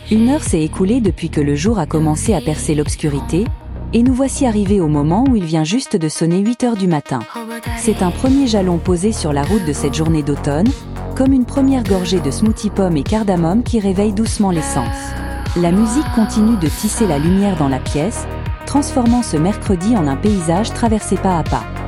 Une heure s'est écoulée depuis que le jour a commencé à percer l'obscurité, et nous voici arrivés au moment où il vient juste de sonner 8 heures du matin. C'est un premier jalon posé sur la route de cette journée d'automne, comme une première gorgée de smoothie pomme et cardamome qui réveille doucement les sens. La musique continue de tisser la lumière dans la pièce, transformant ce mercredi en un paysage traversé pas à pas.